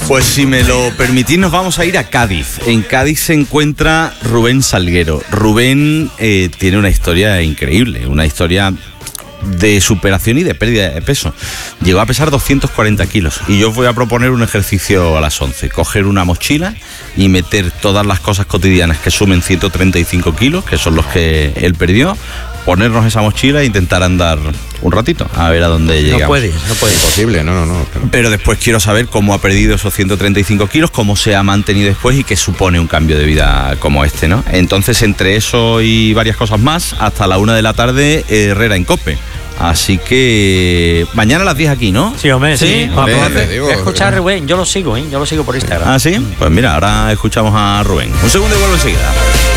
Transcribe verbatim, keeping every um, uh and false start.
Pues si me lo permitís, nos vamos a ir a Cádiz. En Cádiz se encuentra Rubén Salguero. Rubén eh, tiene una historia increíble, una historia de superación y de pérdida de peso. Llegó a pesar doscientos cuarenta kilos y yo os voy a proponer un ejercicio a las once. Coger una mochila y meter todas las cosas cotidianas que sumen ciento treinta y cinco kilos, que son los que él perdió, ponernos esa mochila e intentar andar un ratito, a ver a dónde llegamos. No puedes, no puedes. Imposible, no, no, no. Pero después quiero saber cómo ha perdido esos ciento treinta y cinco kilos, cómo se ha mantenido después y qué supone un cambio de vida como este, ¿no? Entonces, entre eso y varias cosas más, hasta la una de la tarde, Herrera en COPE. Así que mañana a las diez aquí, ¿no? Sí, hombre, sí. ¿Sí? Vamos a Hombre, digo, escuchar a Rubén, yo lo sigo, ¿eh? Yo lo sigo por Instagram. ¿Ah, sí? Pues mira, ahora escuchamos a Rubén. Un segundo y vuelvo enseguida.